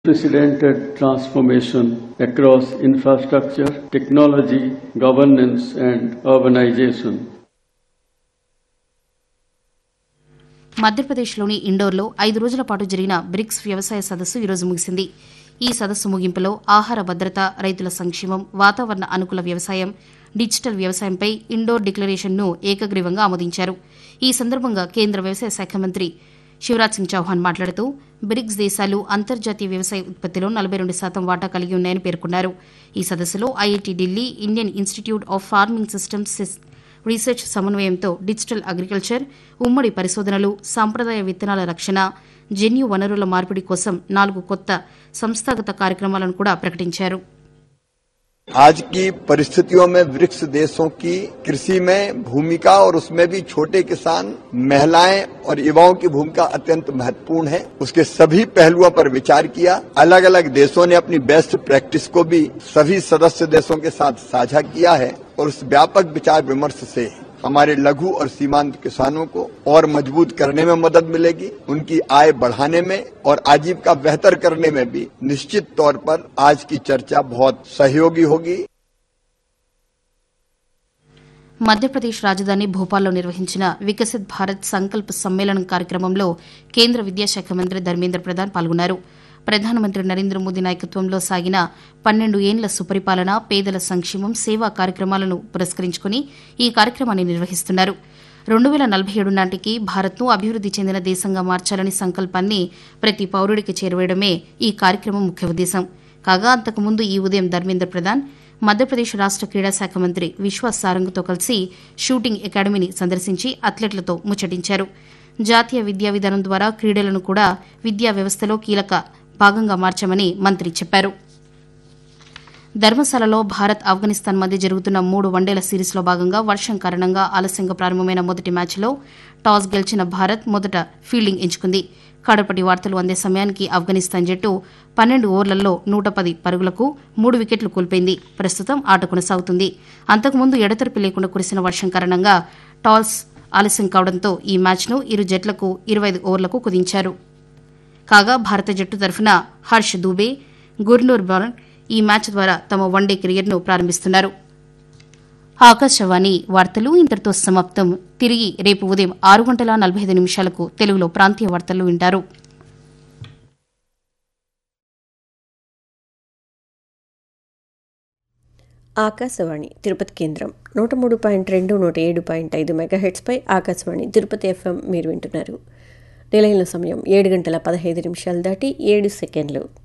unprecedented transformation across infrastructure, technology, governance, and urbanization. మధ్యప్రదేశ్లోని ఇండోర్లో 5 రోజుల పాటు జరిగిన బ్రిక్స్ వ్యవసాయ సదస్సు ఈరోజు ముగిసింది. ఈ సదస్సు ముగింపులో ఆహార భద్రత, రైతుల సంక్షేమం, వాతావరణ అనుకూల వ్యవసాయం, డిజిటల్ వ్యవసాయంపై ఇండోర్ డిక్లరేషన్ను ఏకగ్రీవంగా ఆమోదించారు. ఈ సందర్భంగా కేంద్ర వ్యవసాయ శాఖ మంత్రి శివరాజ్ సింగ్ చౌహాన్ మాట్లాడుతూ బ్రిక్స్ దేశాలు అంతర్జాతీయ వ్యవసాయ ఉత్పత్తిలో 42% వాటా కలిగి ఉన్నాయని పేర్కొన్నారు. ఈ సదస్సులో IIT Delhi, Indian institute of farming systems research సమన్వయంతో డిజిటల్ అగ్రికల్చర్, ఉమ్మడి పరిశోధనలు, సాంప్రదాయ విత్తనాల రక్షణ, జన్యు వనరుల మార్పిడి కోసం 4 కొత్త సంస్థాగత కార్యక్రమాలను కూడా ప్రకటించారు. आज की परिस्थितियों में ब्रिक्स देशों की कृषि में भूमिका और उसमें भी छोटे किसान, महिलाएं और युवाओं की भूमिका अत्यंत महत्वपूर्ण है. उसके सभी पहलुओं पर विचार किया. अलग अलग देशों ने अपनी बेस्ट प्रैक्टिस को भी सभी सदस्य देशों के साथ साझा किया है और उस व्यापक विचार विमर्श से हमारे लघु और सीमांत किसानों को और मजबूत करने में मदद मिलेगी. उनकी आय बढ़ाने में और आजीविका बेहतर करने में भी निश्चित तौर पर आज की चर्चा बहुत सहयोगी होगी. మధ్యప్రదేశ్ రాజధాని భోపాల్లో నిర్వహించిన వికసిత్ భారత్ సంకల్ప్ సమ్మేళనం కార్యక్రమంలో కేంద్ర విద్యాశాఖ మంత్రి ధర్మేంద్ర ప్రధాన్ పాల్గొన్నారు. ప్రధానమంత్రి నరేంద్ర మోదీ నాయకత్వంలో సాగిన 12 ఏండ్ల సుపరిపాలన, పేదల సంక్షేమం, సేవా కార్యక్రమాలను పురస్కరించుకుని ఈ కార్యక్రమాన్ని నిర్వహిస్తున్నారు. 2047 నాటికి భారత్ను అభివృద్ది చెందిన దేశంగా మార్చాలని సంకల్పాన్ని ప్రతి పౌరుడికి చేరవేయడమే ఈ కార్యక్రమం ముఖ్య ఉద్దేశం. కాగా అంతకుముందు ఈ ఉదయం ధర్మేంద్ర ప్రధాన్ మధ్యప్రదేశ్ రాష్ట క్రీడా శాఖ మంత్రి విశ్వాస్ సారంగ్తో కలిసి షూటింగ్ అకాడమీని సందర్శించి అథ్లెట్లతో ముచ్చటించారు. జాతీయ విద్యా విధానం ద్వారా క్రీడలను కూడా విద్యా వ్యవస్థలో కీలక భాగంగా మార్చామని మంత్రి చెప్పారు. ధర్మశాలలో భారత్, ఆఫ్ఘనిస్తాన్ మధ్య జరుగుతున్న 3 వన్డేల సిరీస్లో భాగంగా వర్షం కారణంగా ఆలస్యంగా ప్రారంభమైన మొదటి మ్యాచ్లో టాస్ గెలిచిన భారత్ మొదట ఫీల్డింగ్ ఎంచుకుంది. కడపటి వార్తలు అందే సమయానికి ఆఫ్ఘనిస్తాన్ జట్టు 12 ఓవర్లలో 110 పరుగులకు 3 వికెట్లు కోల్పోయింది. ప్రస్తుతం ఆట కొనసాగుతుంది. అంతకుముందు ఎడతెరిపి లేకుండా కురిసిన వర్షం కారణంగా టాస్ ఆలస్యం కావడంతో ఈ మ్యాచ్ను ఇరు జట్లకు 25 ఓవర్లకు కుదించారు. కాగా భారత జట్టు తరఫున హర్ష్ దూబే, గుర్నూర్ బరన్ ఈ మ్యాచ్ ద్వారా తమ వన్డే కెరీర్ను ప్రారంభిస్తున్నారు. ఆకాశవాణి వార్తలు ఇంతటితో సమాప్తం. తిరిగి రేపు ఉదయం 6:45 తెలుగులో ప్రాంతీయ వార్తలు వింటారు. ఆకాశవాణి తిరుపతి కేంద్రం 103.2, 107.5 మెగాహెట్స్పై ఆకాశవాణి తిరుపతి ఎఫ్ఎం మీరు వింటున్నారు. నిలయంలో సమయం 7:15 దాటి 7 సెకండ్లు.